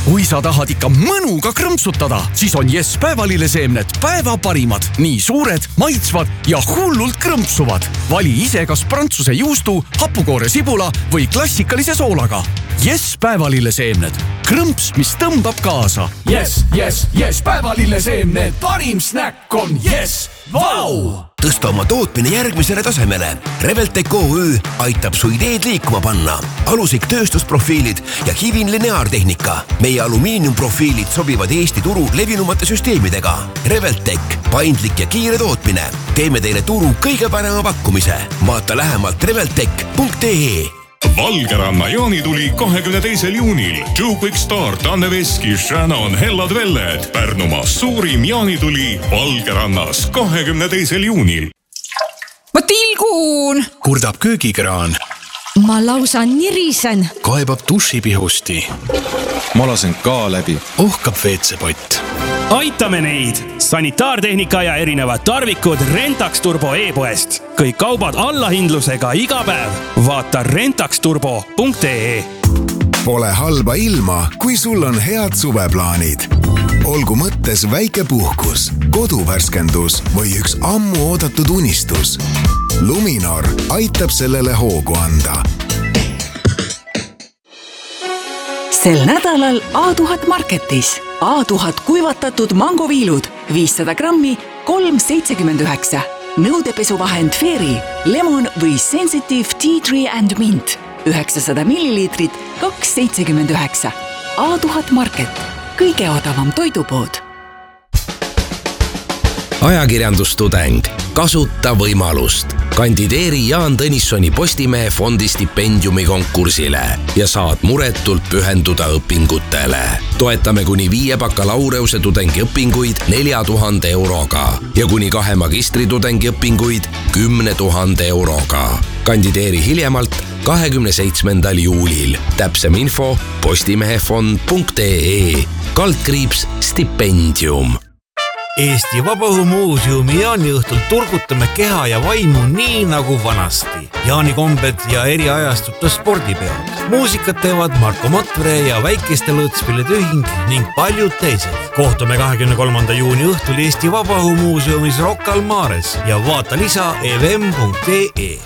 Kui sa tahad ikka mõnuga krõmpsutada, siis on Yes päevalilleseemned päeva parimad. Nii suured, maitsvad ja hullult krõmpsuvad. Vali ise kas prantsuse juustu, hapukoore sibula või klassikalise soolaga. Yes päevalilleseemned. Krõmps, mis tõmbab kaasa. Yes, päevalilleseemned. Parim snäkk on Yes. Vau! Tõsta oma tootmine järgmisele tasemele. Reveltec OÜ aitab su ideed liikuma panna. Alusik tööstusprofiilid ja Hivin lineaartehnika. Meie alumiiniumprofiilid sobivad Eesti turu levinumate süsteemidega. Reveltec, paindlik ja kiire tootmine. Teeme teile turu kõige parema pakkumise. Vaata lähemalt reveltec.ee. Valgeranna jaanituli 22. juunil. Joe Quick Start, Anne Veski, Shannon, Hellad Velled. Pärnumaa suurim jaanituli Valgerannas 22. juunil. Ma tilgun! Kurdab köögikraan. Ma lausa nirisen. Kaebab dušipihusti. Ma lasen ka läbi. Ohkab veetsepott. Aitame neid! Sanitaartehnika ja erinevad tarvikud Rentax Turbo e-poest. Kõik kaubad allahindlusega iga päev. Vaata rentaxturbo.ee. Pole halba ilma, kui sul on head suveplaanid. Olgu mõttes väike puhkus, koduvärskendus või üks ammu oodatud unistus. Luminor aitab sellele hoogu anda. Sel nädalal A1000 Marketis. A1000 kuivatatud mangoviilud 500 grammi 3,79. Nõudepesuvahend Fairy, lemon või sensitive tea tree and mint 900 milliliitrit 2,79. A1000 Market. Kõige odavam toidupood. Ajakirjandustudeng. Kasuta võimalust. Kandideeri Jaan Tõnissoni Postimehe fondi stipendiumi konkursile ja saad muretult pühenduda õpingutele. Toetame kuni 5 bakalaureuse tudengi õpinguid 4000 euroga ja kuni 2 magistritudengi õpinguid 10 000 euroga. Kandideeri hiljemalt 27. juulil. Täpsem info postimehefond.ee /stipendium. Eesti Vabaõhumuuseumi jaaniõhtul turgutame keha ja vaimu nii nagu vanasti. Jaanikombed ja eri ajastute spordipeod. Muusikat teevad Marko Matvere ja Väikeste Lõõtspillide Ühing ning paljud teised. Kohtume 23. juuni õhtul Eesti Vabaõhumuuseumis Rocca al Mares ja vaata lisa evm.ee.